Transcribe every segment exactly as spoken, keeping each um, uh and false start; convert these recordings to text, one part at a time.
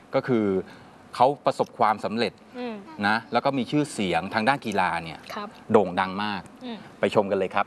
ก็คือเขาประสบความสำเร็จนะแล้วก็มีชื่อเสียงทางด้านกีฬาเนี่ยโด่งดังมากไปชมกันเลยครับ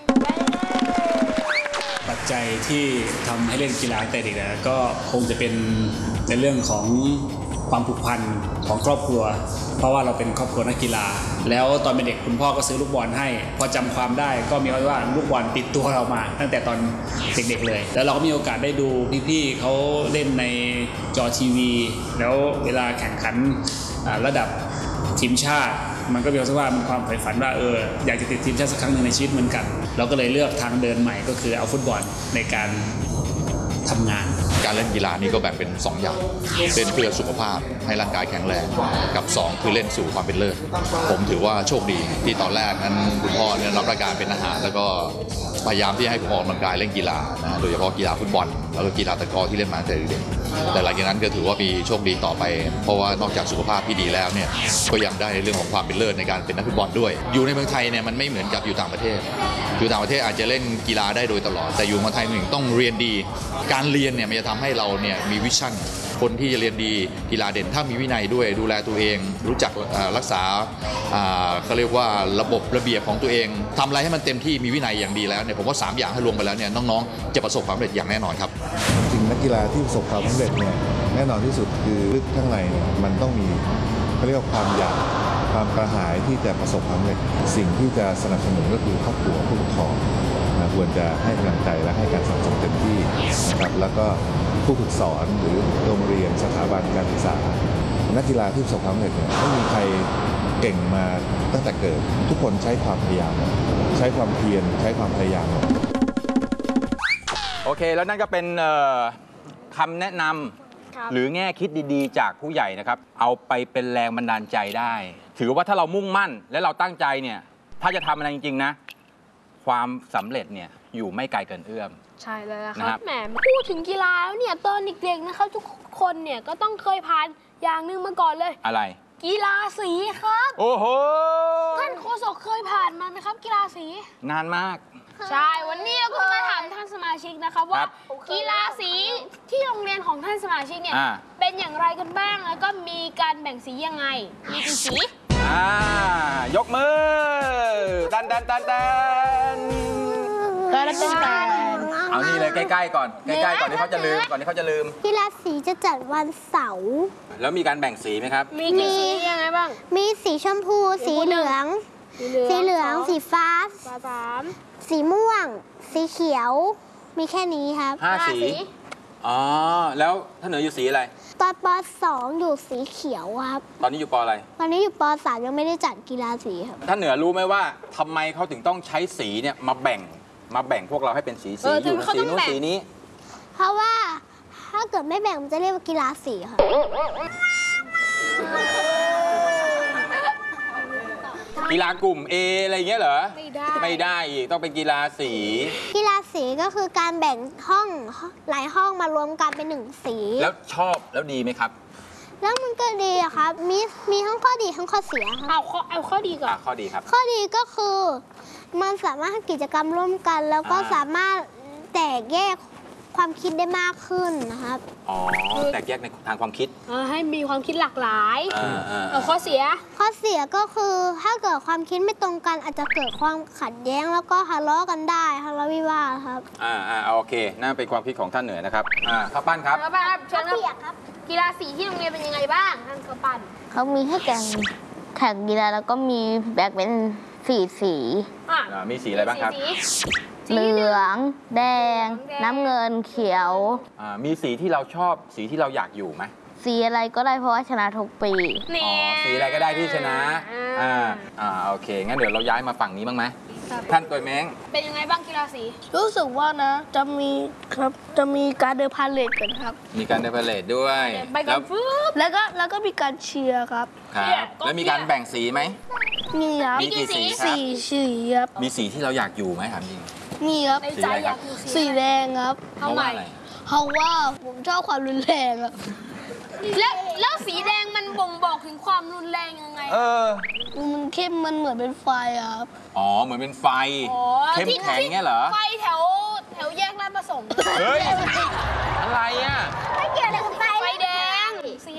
ปัจจัยที่ทำให้เล่นกีฬาแต่เด็กนะก็คงจะเป็นในเรื่องของความผูกพันของครอบครัวเพราะว่าเราเป็นครอบครัวนักกีฬาแล้วตอนเป็นเด็กคุณพ่อก็ซื้อลูกบอลให้พอจำความได้ก็มีว่าลูกบอลติดตัวเรามาตั้งแต่ตอนเด็กๆเลยแล้วเราก็มีโอกาสได้ดูพี่ๆเขาเล่นในจอทีวีแล้วเวลาแข่งขันระดับทีมชาติมันก็มีความว่ามีความใฝ่ฝันว่าเอออยากจะติดทีมชาติสักครั้งหนึ่งในชีวิตเหมือนกันเราก็เลยเลือกทางเดินใหม่ก็คือเอาฟุตบอลในการทำงานการเล่นกีฬานี่ก็แบ่งเป็นสองอย่างเล่นเพื่อสุขภาพให้ร่างกายแข็งแรงกับสองคือเล่นสู่ความเป็นเลิศผมถือว่าโชคดีที่ตอนแรกนั้นคุณพ่อเนี่ยรับราชการเป็นทหารแล้วก็พยายามที่ให้ผมออกกำลังกายเล่นกีฬานะโดยเฉพาะกีฬาฟุตบอลแล้วก็กีฬาตะกร้อที่เล่นมาตั้งแต่เด็กแต่หลังจากนั้นก็ถือว่ามีโชคดีต่อไปเพราะว่านอกจากสุขภาพที่ดีแล้วเนี่ยก็ยังได้เรื่องของความเป็นเลิศในการเป็นนักฟุตบอลด้วยอยู่ในเมืองไทยเนี่ยมันไม่เหมือนกับอยู่ต่างประเทศอยู่ต่างประเทศอาจจะเล่นกีฬาได้โดยตลอดแต่อยู่เมืองไทยหนึ่งต้องเรียนดีการเรียนเนี่ยมันจะทำให้เราเนี่ยมีวิชั่นคนที่จะเรียนดีกีฬาเด่นถ้ามีวินัยด้วยดูแลตัวเองรู้จักรักษาเขาเรียกว่าระบบระเบียบของตัวเองทำอะไรให้มันเต็มที่มีวินัยอย่างดีแล้วเนี่ยผมว่าสามอย่างให้รวมไปแล้วเนี่ยน้องๆจะประสบความสำเร็จอย่างแน่นอนครับจริงนักกีฬาที่ประสบความสำเร็จเนี่ยแน่นอนที่สุดคือลึกข้างในเนี่ยมันต้องมีเขาเรียกว่าความอยากความกระหายที่จะประสบความสำเร็จสิ่งที่จะสนับสนุนก็คือครอบครัวผู้ปกครองนะควรจะให้กำลังใจและให้การสนับสนุนเต็มที่นะครับแล้วก็ผู้ฝึกสอนหรือโรงเรียนสถาบันการศึกษานักกีฬาที่ประสบความสำเร็จเนี่ยไม่มีใครเก่งมาตั้งแต่เกิดทุกคนใช้ความพยายามใช้ความเพียรใช้ความพยายามโอเคแล้วนั่นก็เป็นคำแนะนำหรือแง่คิดดีๆจากผู้ใหญ่นะครับเอาไปเป็นแรงบันดาลใจได้ถือว่าถ้าเรามุ่งมั่นและเราตั้งใจเนี่ยถ้าจะทำอะไรจริงๆนะความสำเร็จเนี่ยอยู่ไม่ไกลเกินเอื้อมใช่เลยครับแหมพูดถึงกีฬาแล้วเนี่ยตอนเด็กๆนะครับทุกคนเนี่ยก็ต้องเคยผ่านอย่างหนึ่งมาก่อนเลยอะไรกีฬาสีครับโอ้โหท่านโฆษกเคยผ่านมาไหมครับกีฬาสีนานมากใช่วันนี้เราก็มาถามท่านสมาชิกนะครับว่ากีฬาสีที่โรงเรียนของท่านสมาชิกเนี่ยเป็นอย่างไรกันบ้างแล้วก็มีการแบ่งสียังไงมีกี่สีอ่ายกมือดันดันดันดันก็แล้วเป็นการเอานี่เลยใกล้ๆก่อนใกล้ๆก่อนที่เขาจะลืมก่อนที่เขาจะลืมกีฬาสีจะจัดวันเสาร์แล้วมีการแบ่งสีไหมครับมีกี่สียังไงบ้างมีสีชมพูสีเหลืองสีเหลืองสีฟ้าสีม่วงสีเขียวมีแค่นี้ครับห้าสีอ๋อแล้วท่านเหนืออยู่สีอะไรตอนป.สองอยู่สีเขียวครับตอนนี้อยู่ป.อะไรตอนนี้อยู่ป.สามยังไม่ได้จัดกีฬาสีครับท่านเหนือรู้ไหมว่าทำไมเขาถึงต้องใช้สีเนี่ยมาแบ่งมาแบ่งพวกเราให้เป็นสีสีอยู่สีนู้นสีนี้เพราะว่าถ้าเกิดไม่แบ่งมันจะเรียกว่ากีฬาสีค่ะกีฬากลุ่ม A อะไรเงี้ยเหรอไม่ได้ไม่ได้อีกต้องเป็นกีฬาสีกีฬาสีก็คือการแบ่งห้องหลายห้องมารวมกันเป็นหนึ่งสีแล้วชอบแล้วดีไหมครับแล้วมันก็ดีอะครับมีมีทั้งข้อดีทั้งข้อเสียครับเอาข้อเอาข้อดีก่อนข้อดีครับข้อดีก็คือมันสามารถทำกิจกรรมร่วมกันแล้วก็สามารถแตกแยกความคิดได้มากขึ้นนะครับอ๋อแตกแยกในทางความคิดให้มีความคิดหลากหลายเอาข้อเสียข้อเสียก็คือถ้าเกิดความคิดไม่ตรงกันอาจจะเกิดความขัดแย้งแล้วก็ทะเลาะกันได้ทะเลาะวิวาทครับอ่าอ่าโอเคนั่นเป็นความคิดของท่านเหนือนะครับอ่าข้าวปั้นครับข้าวปั้นครับเชิญครับกีฬาสีที่โรงเรียนเป็นยังไงบ้างท่านข้าวปั้นเขามีให้แข่งแข่งกีฬาแล้วก็มีแบ่งเป็นสีสีอ่ามีสีอะไรบ้างครับเหลืองแดงน้ำเงินเขียวมีสีที่เราชอบสีที่เราอยากอยู่ไหมสีอะไรก็ได้เพราะว่าชนะทุกปีอ๋อสีอะไรก็ได้ที่ชนะอ่าอ่าโอเคงั้นเดี๋ยวเราย้ายมาฝั่งนี้บ้างไหมท่านตัวแมงเป็นยังไงบ้างกีฬาสีรู้สึกว่านะจะมีครับจะมีการเดินพาเหรดกันครับมีการเดินพาเหรดด้วยแล้วแล้วก็แล้วก็มีการเชียร์ครับครับแล้วมีการแบ่งสีไหมมีครับมีกี่สีสีสีครับมีสีที่เราอยากอยู่ไหมถามจริงนี่ครับในใจอยากอยู่สีแดงครับทำไมเพราะว่าผมชอบความรุนแรงอะแล้วแล้วสีแดงมันบ่งบอกถึงความรุนแรงยังไงเออมันเข้มมันเหมือนเป็นไฟครับอ๋อเหมือนเป็นไฟเข้มแข็งเงี้ยเหรอไฟแถวแถวแยกราชประสงค์เฮ้ยอะไรอ่ะไม่เกี่ยวกับไฟไฟแดงสี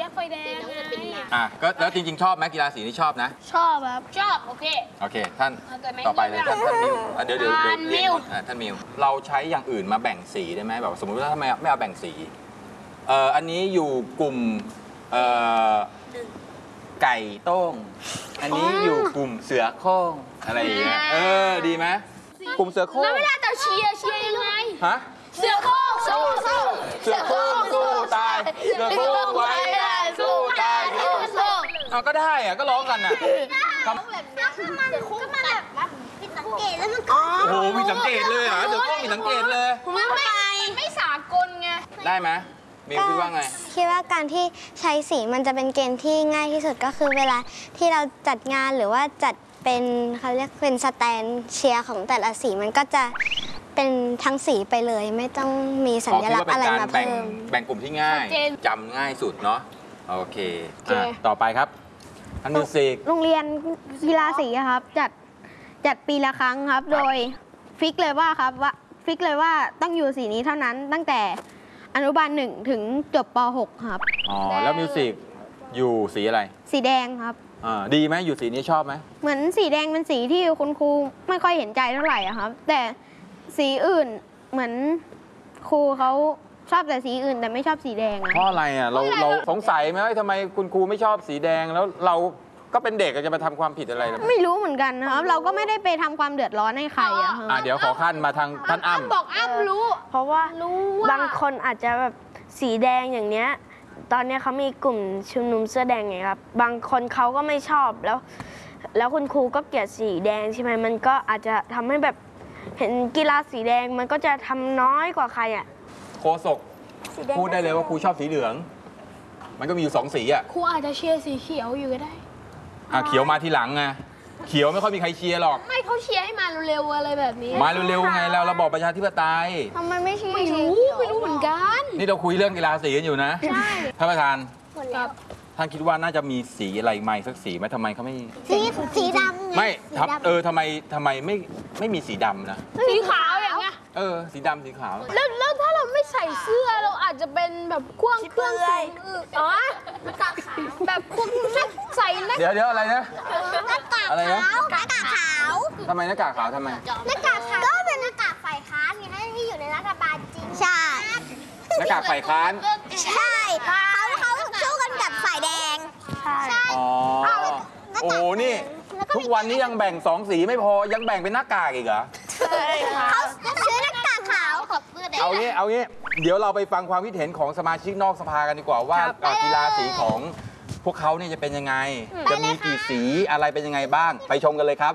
แยกไฟแดงไงอ่ะก็แล้วจริงๆชอบไหมกีฬาสีนี่ชอบนะชอบครับชอบโอเคโอเค ท่านเอาเกิดไม่ต่อไปเลยท่านท่านมิวอ่ะเดี๋ยวเดี๋ยวเดี๋ยวท่านมิวเรียนก่อนอ่ะท่านมิวเราใช้อย่างอื่นมาแบ่งสีได้ไหมแบบสมมติว่าถ้าไม่ไม่เอาแบ่งสีเอ่ออันนี้อยู่กลุ่มเอ่อไก่โต้ง อันนี้อยู่กลุ่มเสือโคร่งอะไรอย่างเงี้ยเออดีไหมกลุ่มเสือโคร่แล้วงเวลาจะเชียร์เชียร์ยังไงฮะเสือโคร่งสู้สู้เสือโคร่งสู้ตายเสือโคร่งไว้ได้สู้ตายเอาก็ได้อะก็ร้องกันน่ะทำแบบนี้คือมันก็มันแบบผิดสังเกตแล้วมันก็โอ้โหมีสังเกตเลยเหรอเสือโคร่งมีสังเกตเลยมันไม่มันไม่สากลไงได้ไหมมิวคิดว่าไงคิดว่าการที่ใช้สีมันจะเป็นเกณฑ์ที่ง่ายที่สุดก็คือเวลาที่เราจัดงานหรือว่าจัดเป็นเขาเรียกเป็นสแตนเชียร์ของแต่ละสีมันก็จะเป็นทั้งสีไปเลย ไม่ต้องมีสัญลักษณ์อะไรมาแบ่งเพิ่มแบ่งกลุ่มที่ง่ายจำง่ายสุดเนาะโอเคอ่ะต่อไปครับท่านมิวสิกโรงเรียนกีฬาสีอะครับจัดจัดปีละครั้งครับ โดยฟิกเลยว่าครับว่าฟิกเลยว่าต้องอยู่สีนี้เท่านั้นตั้งแต่อนุบาลหนึ่งถึงจบป หก ครับอ๋อแล้วมิวสิกอยู่สีอะไรสีแดงครับอ่าดีไหมอยู่สีนี้ชอบไหมเหมือนสีแดงเป็นสีที่คุณครูไม่ค่อยเห็นใจเท่าไหร่อะครับ แต่สีอื่นเหมือนครูเขาชอบแต่สีอื่นแต่ไม่ชอบสีแดงอะเพราะอะไรอ่ะเราเราสงสัยไหมว่าทำไมคุณครูไม่ชอบสีแดงแล้วเราก็เป็นเด็กจะมาทำความผิดอะไรล่ะไม่รู้เหมือนกันนะครับ เราก็ไม่ได้ไปทำความเดือดร้อนให้ใครอะครับอ่ะเดี๋ยวขอขั้นมาทางท่านอ้ำบอกอ้ำรู้เพราะว่ารู้ว่าบางคนอาจจะแบบสีแดงอย่างเนี้ย ตอนเนี้ยเขามีกลุ่มชุมนุมเสื้อแดงไงครับ บางคนเขาก็ไม่ชอบแล้ว แล้วคุณครูก็เกลียดสีแดงใช่ไหมมันก็อาจจะทำให้แบบเห็นกีฬาสีแดงมันก็จะทำน้อยกว่าใครอ่ะโคศกพูดได้เลยว่าครูชอบสีเหลือง มันก็มีอยู่สองสีอ่ะครูอาจจะเชียร์สีเขียวอยู่ก็ได้อ่ะเขียวมาทีหลังไงเขียวไม่ค่อยมีใครเชียร์หรอกไม่เขาเชียร์ให้มาเร็วๆอะไรแบบนี้มาเร็วๆไงเราระบอบประชาธิปไตยทำไมไม่ใช่ไม่รู้ไม่รู้เหมือนกันนี่เราคุยเรื่องกีฬาสีกันอยู่นะใช่ท่านประธานครับท่านคิดว่าน่าจะมีสีอะไรใหม่สักสีไหมทำไมเขาไม่สีสีดำไม่สีทำดำเออทำไมทำไมไม่ไม่มีสีดำนะสีขาวอย่างเงี้ยเออสีดำสีขาวแล้วแล้วถ้าเราไม่ใส่เสื้อเราอาจจะเป็นแบบควงเครื่องสีอื่นอ๋อแบบควงนักใส่นักเดี๋ยวเดี๋ยวอะไรนะหน้ากากอะไรนะขาวหน้ากากขาวทำไมหน้ากากขาวทำไมหน้ากากขาวก็เป็นหน้ากากฝ่ายค้านไงที่อยู่ในรัฐบาลจริงใช่หน้ากากฝ่ายค้านใช่เขาเขาสู้กันกับฝ่ายแดงใช่อ๋อโอ้โหนี่ ทุกวันนี้ยังแบ่งสองสีไม่พอยังแบ่งเป็นหน้ากากอีกเหรอเขาซื้อหน้ากากขาวกับเสื้อแดงเอางี้เอางี้เดี๋ยวเราไปฟังความคิดเห็นของสมาชิกนอกสภากันดีกว่าว่าเอ่อกีฬาสีของพวกเขาเนี่ยจะเป็นยังไง จะมีกี่สีอะไรเป็นยังไงบ้าง ไปชมกันเลยครับ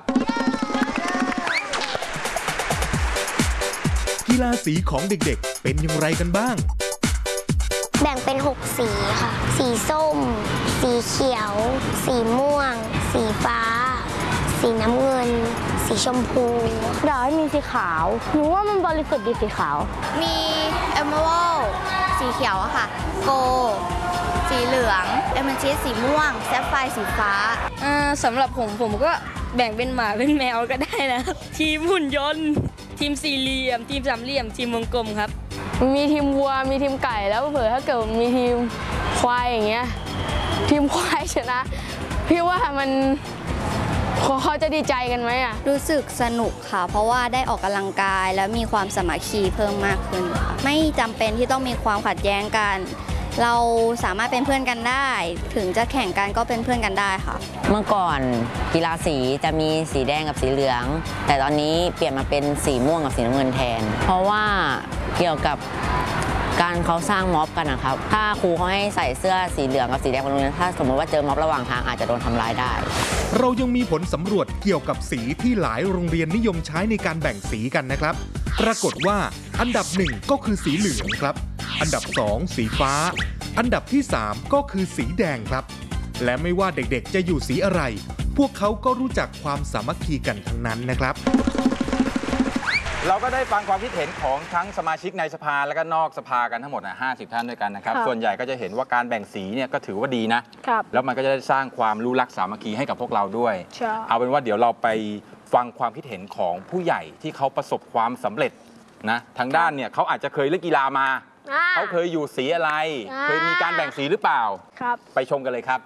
กีฬาสีของเด็กๆ เป็นอย่างไรกันบ้างแบ่งเป็นหกสีค่ะ สีส้ม สีเขียว สีม่วง สีฟ้า สีน้ำเงิน สีชมพูอยากให้มีสีขาวหนูว่ามันบริสุทธิ์ดีสีขาวมีเอมเมอรัลสีเขียวอะค่ะ โก สีเหลืองเอมเมชิสสีม่วง แซฟไฟร์สีฟ้าอ่าสำหรับผมผมก็แบ่งเป็นหมาเป็นแมวก็ได้นะ ทีมหุ่นยนต์ ทีมสี่เหลี่ยม ทีมสามเหลี่ยม ทีมวงกลมครับมีทีมวัวมีทีมไก่แล้วเผื่อถ้าเกิดมีทีมควายอย่างเงี้ยทีมควายชนะพี่ว่ามันเขาจะดีใจกันไหมอ่ะรู้สึกสนุกค่ะ เพราะว่าได้ออกกำลังกายแล้วมีความสามัคคีเพิ่มมากขึ้นค่ะไม่จำเป็นที่ต้องมีความขัดแย้งกัน เราสามารถเป็นเพื่อนกันได้ ถึงจะแข่งกันก็เป็นเพื่อนกันได้ค่ะเมื่อก่อนกีฬาสีจะมีสีแดงกับสีเหลือง แต่ตอนนี้เปลี่ยนมาเป็นสีม่วงกับสีน้ำเงินแทน เพราะว่าเกี่ยวกับการเขาสร้างม็อบกันนะครับถ้าครูเขาให้ใส่เสื้อสีเหลืองกับสีแดงบนโรงเรียนถ้าสมมติว่าเจอม็อบระหว่างทางอาจจะโดนทำร้ายได้เรายังมีผลสำรวจเกี่ยวกับสีที่หลายโรงเรียนนิยมใช้ในการแบ่งสีกันนะครับปรากฏว่าอันดับหนึ่งก็คือสีเหลืองครับอันดับสองสีฟ้าอันดับที่สามก็คือสีแดงครับและไม่ว่าเด็กๆจะอยู่สีอะไรพวกเขาก็รู้จักความสามัคคีกันทั้งนั้นนะครับเราก็ได้ฟังความคิดเห็นของทั้งสมาชิกในสภาและก็นอกสภากันทั้งหมดนะห้าสิบท่านด้วยกันนะครับครับส่วนใหญ่ก็จะเห็นว่าการแบ่งสีเนี่ยก็ถือว่าดีนะครับ แล้วมันก็จะได้สร้างความรู้รักสามัคคีให้กับพวกเราด้วยใช่เอาเป็นว่าเดี๋ยวเราไปฟังความคิดเห็นของผู้ใหญ่ที่เขาประสบความสำเร็จนะทางด้านเนี่ยเขาอาจจะเคยเล่นกีฬามาเขาเคยอยู่สีอะไร เคยมีการแบ่งสีหรือเปล่าครับไปชมกันเลยครับ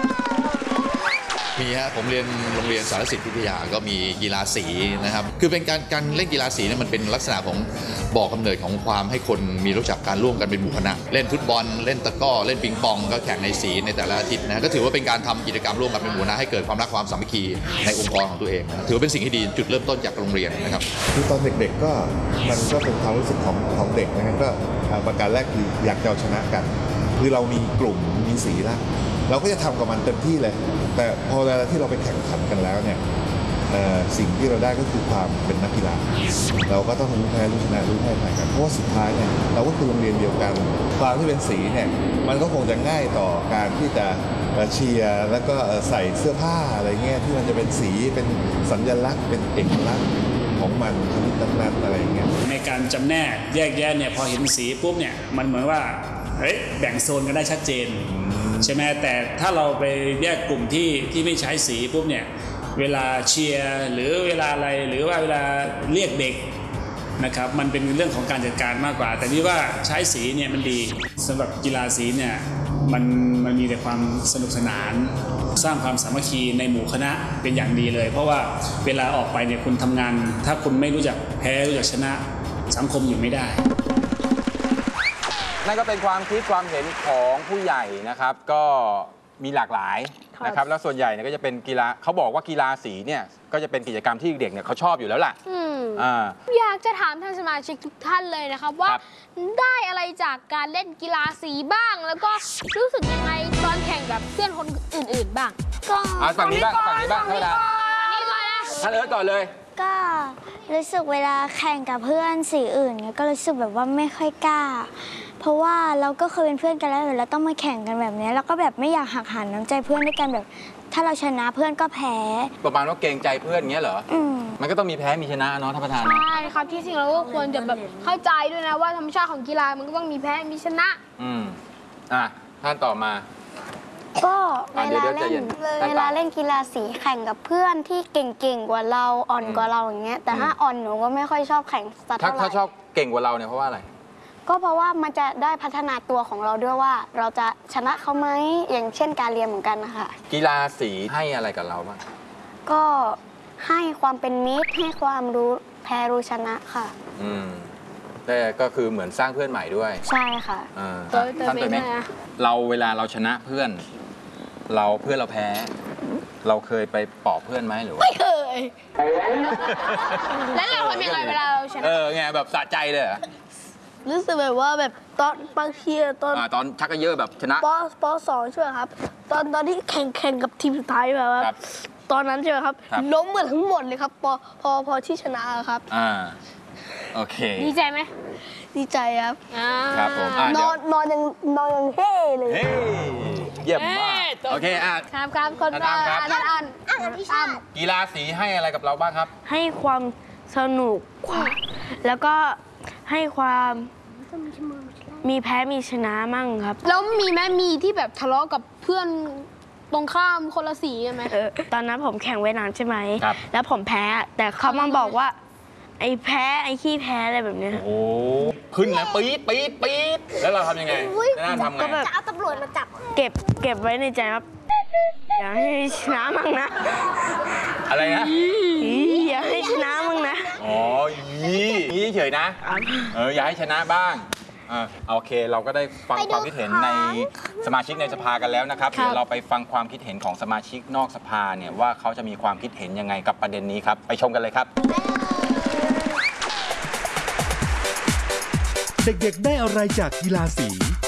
มีฮะผมเรียนโรงเรียนสารสินพิทยาก็มีกีฬาสีนะครับคือเป็นการการเล่นกีฬาสีเนี่ยมันเป็นลักษณะของบ่อกำเนิดของความให้คนมีรู้จักการร่วมกันเป็นหมู่คณะเล่นฟุตบอลเล่นตะกร้อเล่นปิงปองก็แข่งในสีในแต่ละอาทิตย์นะก็ถือว่าเป็นการทำกิจกรรมร่วมกันเป็นหมู่คณะให้เกิดความรักความสามัคคีในองค์กรของตัวเองนะถือว่าเป็นสิ่งที่ดีจุดเริ่มต้นจากโรงเรียนนะครับคือตอนเด็กๆก็มันก็เป็นความรู้สึกของของเด็กนะครับก็ประการแรกคืออยากจะเอาชนะกันคือเรามีกลุ่มมีสีละเราก็จะทำกับมันเต็มที่เลยแต่พอเวลาที่เราไปแข่งขันกันแล้วเนี่ยสิ่งที่เราได้ก็คือความเป็นนักกีฬาเราก็ต้องรู้แพ้รู้ชนะรู้แพ้แพ้กันเพราะว่าสุดท้ายเนี่ยเราก็คือโรงเรียนเดียวกันความที่เป็นสีเนี่ยมันก็คงจะง่ายต่อการที่จะเชียร์แล้วก็ใส่เสื้อผ้าอะไรเงี้ยที่มันจะเป็นสีเป็นสัญลักษณ์เป็นเอกลักษณ์ของมันชนิดนั้นๆอะไรเงี้ยในการจำแนกแยกแยะเนี่ยพอเห็นสีปุ๊บเนี่ยมันเหมือนว่าเฮ้ยแบ่งโซนกันได้ชัดเจนใช่ไหมแต่ถ้าเราไปแยกกลุ่มที่ที่ไม่ใช้สีปุ๊บเนี่ยเวลาเชียร์หรือเวลาอะไรหรือว่าเวลาเรียกเด็กนะครับมันเป็นเรื่องของการจัดการมากกว่าแต่นี่ว่าใช้สีเนี่ยมันดีสำหรับกีฬาสีเนี่ยมันมันมีแต่ความสนุกสนานสร้างความสามัคคีในหมู่คณะเป็นอย่างดีเลยเพราะว่าเวลาออกไปเนี่ยคุณทำงานถ้าคุณไม่รู้จักแพ้รู้จักชนะสังคมอยู่ไม่ได้นั่นก็เป็นความคิดความเห็นของผู้ใหญ่นะครับก็มีหลากหลายนะครับแล้วส่วนใหญ่เนี่ยก็จะเป็นกีฬาเขาบอกว่ากีฬาสีเนี่ยก็จะเป็นกิจกรรมที่เด็กเนี่ยเขาชอบอยู่แล้วล่ะอ่าอยากจะถามท่านสมาชิกทุกท่านเลยนะครับว่าได้อะไรจากการเล่นกีฬาสีบ้างแล้วก็รู้สึกยังไงตอนแข่งกับเพื่อนคนอื่นๆบ้างก็ฝั่งนี้บ้างฝั่งนี้บ้างเท่าไหร่ท่านเอิร์ธก่อนเลยก็รู้สึกเวลาแข่งกับเพื่อนสีอื่นก็รู้สึกแบบว่าไม่ค่อยกล้าเพราะว่าเราก็เคยเป็นเพื่อนกันแล้วแล้วต้องมาแข่งกันแบบนี้แล้วก็แบบไม่อยากหักหานน้ำใจเพื่อนด้วยกันแบบถ้าเราชนะเพื่อนก็แพ้ประมาณว่าเกรงใจเพื่อนเงี้ยเหรออืมมันก็ต้องมีแพ้มีชนะเนาะท่านประธานใช่ครับที่จริงเราก็ควรจะแบบเข้าใจด้วยนะว่าธรรมชาติของกีฬามันก็ต้องมีแพ้มีชนะอืมอ่ะท่านต่อมาก็เวลาเล่นเวลาเล่นกีฬาสีแข่งกับเพื่อนที่เก่งๆกว่าเราอ่อนกว่าเราอย่างเงี้ยแต่ถ้าอ่อนหนูก็ไม่ค่อยชอบแข่งสักเท่าไหร่ถ้าชอบเก่งกว่าเราเนี่ยเพราะว่าอะไรก็เพราะว่ามันจะได้พัฒนาตัวของเราด้วยว่าเราจะชนะเขาไหมอย่างเช่นการเรียนเหมือนกันนะคะกีฬาสีให้อะไรกับเราบ้างก็ให้ความเป็นมิตรให้ความรู้แพ้รู้ชนะค่ะอืมแต่ก็คือเหมือนสร้างเพื่อนใหม่ด้วยใช่ค่ะอ่าท่านตัวไหมเราเวลาเราชนะเพื่อนเราเพื่อนเราแพ้เราเคยไปปลอบเพื่อนไหมหรือว่าไม่เคยแล้วเราทำยังไงเวลาเราชนะเออไงแบบสะใจเลยรู้สึกแบบว่าแบบตอนบางทีตอนตอนชักกระเยอะแบบชนะปปสองใช่ไหมครับตอนตอนที่แข่งแข่งกับทีมสุดท้ายแบบว่าตอนนั้นใช่ไหมครับล้มเหมือนทั้งหมดเลยครับพอพอพอที่ชนะครับอ่าโอเคดีใจไหมดีใจครับครับผมนอนนอนยังนอนยังเฮ่เลยเยี่ยมมากโอเคอ่ะครับครับคนอ่านอ่านอ่านอ่านกีฬาสีให้อะไรกับเราบ้างครับให้ความสนุกแล้วก็ให้ความมีแพ้มีชนะมั่งครับแล้วมีแม่มีที่แบบทะเลาะกับเพื่อนตรงข้ามคนละสีไหมเออตอนนั้นผมแข่งว่ายน้ำใช่ไหมแล้วผมแพ้แต่เขามาบอกว่าไอ้แพ้ไอ้ขี้แพ้อะไรแบบนี้โอ้ขึ้นนะปี๊ดปี๊ดปี๊ดแล้วเราทำยังไงน่าทำไงจะเอาตำรวจมาจับเก็บเก็บไว้ในใจครับอย่าให้ชนะมั่งนะอะไรนะอย่าให้ชนะมั่งนะอ๋อยี่ยี่เฉยนะเอออย่าให้ชนะบ้างอ่าโอเคเราก็ได้ฟังความคิดเห็นในสมาชิกในสภากันแล้วนะครับเดี๋ยวเราไปฟังความคิดเห็นของสมาชิกนอกสภาเนี่ยว่าเขาจะมีความคิดเห็นยังไงกับประเด็นนี้ครับไปชมกันเลยครับเด็กๆได้อะไรจากกีฬาสี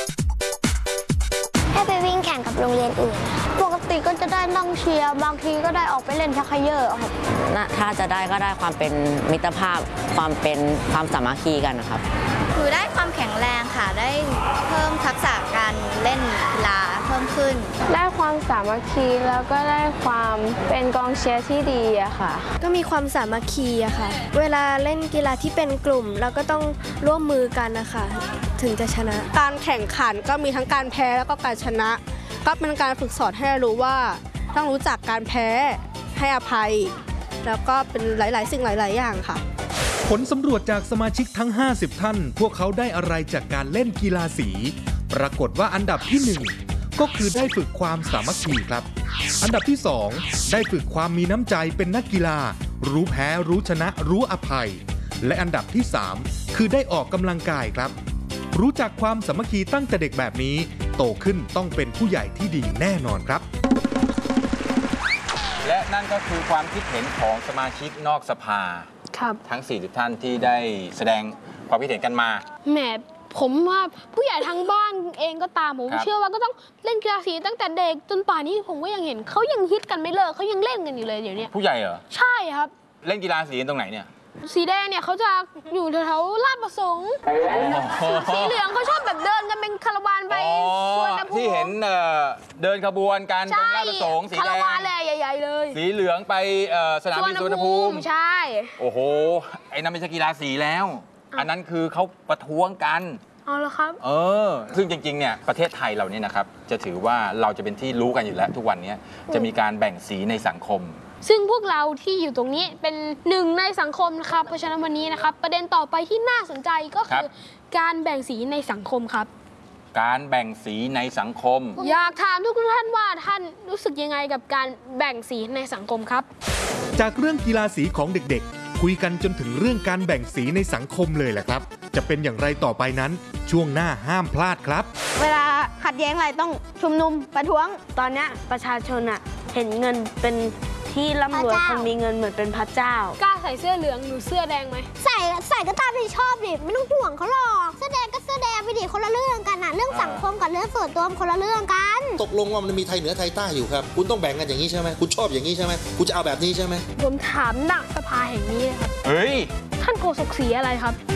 ให้ไปวิ่งแข่งกับโรงเรียนอื่นปกติก็จะได้นั่งเชียร์บางทีก็ได้ออกไปเล่นชักเขย่อครับถ้าจะได้ก็ได้ความเป็นมิตรภาพความเป็นความสามัคคีกันนะครับคือได้ความแข็งแรงค่ะได้เพิ่มทักษะการเล่นกีฬาเพิ่มขึ้นได้ความสามัคคีแล้วก็ได้ความเป็นกองเชียร์ที่ดีอะค่ะก็มีความสามัคคีอะค่ะเวลาเล่นกีฬาที่เป็นกลุ่มเราก็ต้องร่วมมือกันนะคะถึงจะชนะการแข่งขันก็มีทั้งการแพ้แล้วก็การชนะก็เป็นการฝึกสอนให้รู้ว่าต้องรู้จักการแพ้ให้อภัยแล้วก็เป็นหลายๆสิ่งหลายๆอย่างค่ะผลสำรวจจากสมาชิกทั้ง ห้าสิบ ท่าน พวกเขาได้อะไรจากการเล่นกีฬาสี ปรากฏว่าอันดับที่ หนึ่ง ก็คือได้ฝึกความสามัคคีครับ อันดับที่ สอง ได้ฝึกความมีน้ำใจเป็นนักกีฬา รู้แพ้รู้ชนะรู้อภัย และอันดับที่ สาม คือได้ออกกำลังกายครับ รู้จักความสามัคคีตั้งแต่เด็กแบบนี้โตขึ้นต้องเป็นผู้ใหญ่ที่ดีแน่นอนครับและนั่นก็คือความคิดเห็นของสมาชิกนอกสภาทั้งสี่สิบท่านที่ได้แสดงความคิดเห็นกันมาแหมผมว่าผู้ใหญ่ทางบ้านเองก็ตามผมเชื่อว่าก็ต้องเล่นกีฬาสีตั้งแต่เด็กจนป่านนี้ผมก็ยังเห็นเขายังฮิตกันไม่เลิกเขายังเล่นกันอยู่เลยเดี๋ยวนี้ผู้ใหญ่เหรอใช่ครับเล่นกีฬาสีตรงไหนเนี่ยสีแดงเนี่ยเขาจะอยู่แถวๆลาดประสงค์สีเหลืองเขาชอบแบบเดินกันเป็นคาราวานไปสวนภูมิที่เห็นเดินขบวนกันตรงลาดประสงค์สีแดงคาราวานเลยใหญ่ๆเลยสีเหลืองไปสนามบินสุวรรณภูมิใช่โอ้โหไอ้นั่นไม่ใช่กีฬาสีแล้วอันนั้นคือเขาประท้วงกันเอาละครับเออซึ่งจริงๆเนี่ยประเทศไทยเราเนี่ยนะครับจะถือว่าเราจะเป็นที่รู้กันอยู่แล้วทุกวันนี้จะมีการแบ่งสีในสังคมซึ่งพวกเราที่อยู่ตรงนี้เป็นหนึ่งในสังคมนะครับเพราะฉะนั้นวันนี้นะครับประเด็นต่อไปที่น่าสนใจก็คือการแบ่งสีในสังคมครับการแบ่งสีในสังคมอยากถามทุกท่านว่าท่านรู้สึกยังไงกับการแบ่งสีในสังคมครับจากเรื่องกีฬาสีของเด็กๆคุยกันจนถึงเรื่องการแบ่งสีในสังคมเลยแหละครับจะเป็นอย่างไรต่อไปนั้นช่วงหน้าห้ามพลาดครับเวลาขัดแย้งอะไรต้องชุมนุมประท้วงตอนนี้ประชาชนอะเห็นเงินเป็นที่ร่ำรวยคนมีเงินเหมือนเป็นพระเจ้ากล้าใส่เสื้อเหลืองหรือเสื้อแดงไหมใส่ใส่ก็ตามที่ชอบดิไม่ต้องห่วงเขาหรอกเสื้อแดงก็เสื้อแดงไปดิคนละเรื่องกันนะเรื่องสังคมกับเรื่องส่วนตัวคนละเรื่องกันตกลงว่ามันมีไทยเหนือไทยใต้อยู่ครับคุณต้องแบ่งกันอย่างนี้ใช่ไหมคุณชอบอย่างนี้ใช่ไหมคุณจะเอาแบบนี้ใช่ไหมผมถามหนักสภาแห่งนี้ครับเฮ้ยท่านโฆษกสีอะไรครับ